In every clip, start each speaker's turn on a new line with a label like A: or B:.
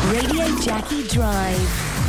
A: Radio Jackie Drive.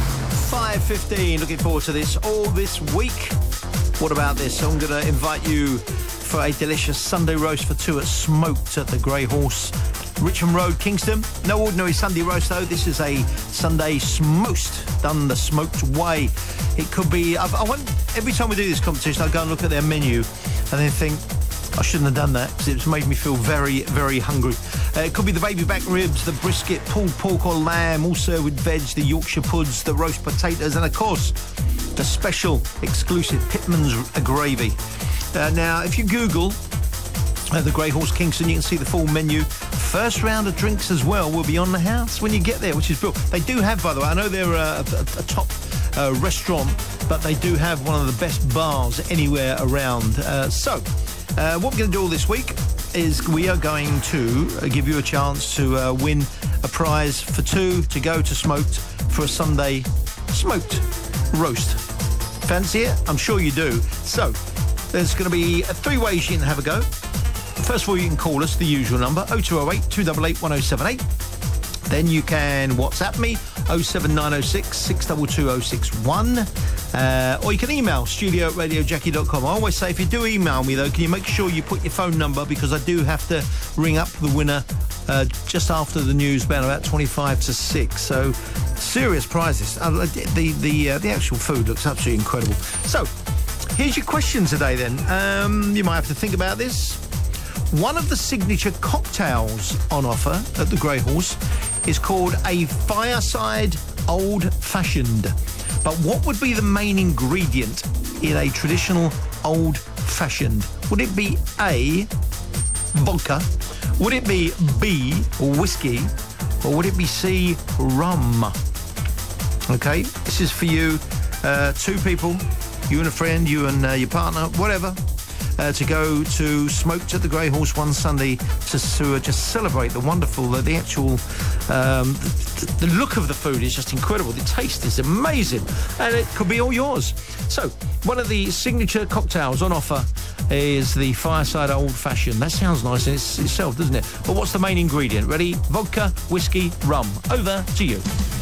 B: 5:15. Looking forward to this all this week. What about this? I'm going to invite you for a delicious Sunday roast for two at Smoked at the Grey Horse, Richmond Road, Kingston. No ordinary Sunday roast though. This is a Sunday smoked, done the smoked way. It could be. I want every time we do this competition, I go and look at their menu, and then think, I shouldn't have done that because it's made me feel very, very hungry. It could be the baby back ribs, the brisket, pulled pork or lamb, all served with veg, the Yorkshire puds, the roast potatoes, and of course, the special exclusive Pitman's gravy. Now, if you Google the Grey Horse Kingston, you can see the full menu. First round of drinks as well will be on the house when you get there, which is brilliant. They do have, by the way, I know they're a top restaurant, but they do have one of the best bars anywhere around. What we're going to do all this week is we are going to give you a chance to win a prize for two to go to Smoked for a Sunday smoked roast. Fancy it? I'm sure you do. So, there's going to be three ways you can have a go. First of all, you can call us, the usual number, 0208 288 1078. Then you can WhatsApp me, 07906 622 061. Or you can email studio@radiojackie.com. I always say, if you do email me, though, can you make sure you put your phone number, because I do have to ring up the winner just after the news, about 25 to 6. So, serious prizes. The actual food looks absolutely incredible. So, here's your question today, then. You might have to think about this. One of the signature cocktails on offer at the Grey Horse is called a Fireside Old Fashioned. But what would be the main ingredient in a traditional Old Fashioned? Would it be A, vodka? Would it be B, whiskey? Or would it be C, rum? Okay, this is for you, two people, you and a friend, you and your partner, whatever, to go to Smoked at the Grey Horse one Sunday to just celebrate the wonderful, the actual, the look of the food is just incredible. The taste is amazing, and it could be all yours. So, one of the signature cocktails on offer is the Fireside Old Fashioned. That sounds nice in itself, doesn't it? But what's the main ingredient? Ready? Vodka, whiskey, rum. Over to you.